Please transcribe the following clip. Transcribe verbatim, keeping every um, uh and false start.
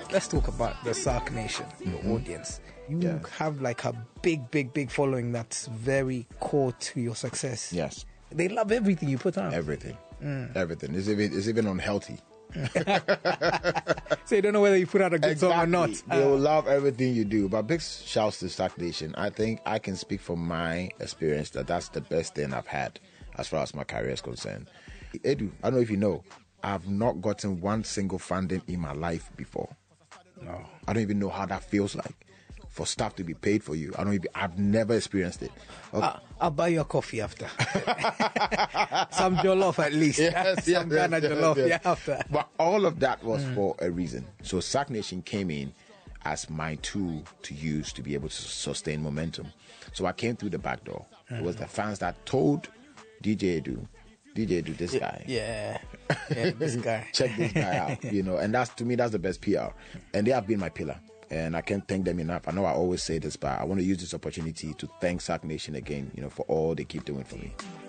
let's talk about the Sark Nation, your Mm-hmm. audience. You Yeah. have like a big, big, big following that's very core to your success. Yes. They love everything you put on. Everything. Mm. Everything. It's even, it's even unhealthy. So you don't know whether you put out a good Exactly. song or not. They will Uh, love everything you do. But big shouts to Sark Nation. I think I can speak from my experience that that's the best thing I've had as far as my career is concerned. Edu, I don't know if you know, I've not gotten one single funding in my life before. no. I don't even know how that feels like for staff to be paid for you. I don't even, I've never experienced it. Okay. Uh, I'll buy you a coffee after. Some jollof at least. Yes, Some yes, Ghana yes, yes, jollof, yes. yeah, after. But all of that was for a reason. So Sark Nation came in as my tool to use to be able to sustain momentum. So I came through the back door. It was the fans that told D J Edu, D J Edu, this guy. Yeah, yeah, this guy. Check this guy out, you know, and that's, to me, that's the best P R. And they have been my pillar. And I can't thank them enough. I know I always say this, but I want to use this opportunity to thank Sark Nation again, you know, for all they keep doing for me.